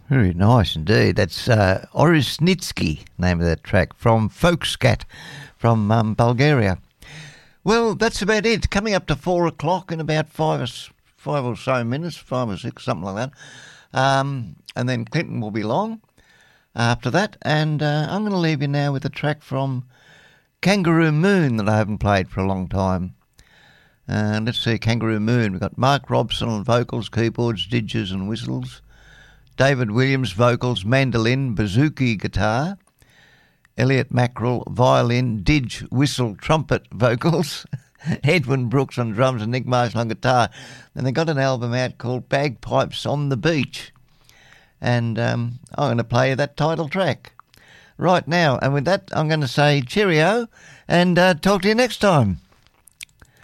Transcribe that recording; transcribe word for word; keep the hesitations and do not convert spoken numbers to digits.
Very nice indeed. That's uh, Orisnitsky, name of that track, from Folkscat from um, Bulgaria. Well, that's about it. Coming up to four o'clock in about five or, five or so minutes, five or six, something like that. Um, and then Clinton will be long after that. And uh, I'm going to leave you now with a track from Kangaroo Moon that I haven't played for a long time. Uh, let's see, Kangaroo Moon. We've got Mark Robson on vocals, keyboards, didgers and whistles. David Williams, vocals, mandolin, bouzouki guitar. Elliot Mackerel, violin, didge, whistle, trumpet, vocals. Edwin Brooks on drums and Nick Marshall on guitar. And they got an album out called Bagpipes on the Beach. And um, I'm going to play that title track right now. And with that, I'm going to say cheerio and uh, talk to you next time.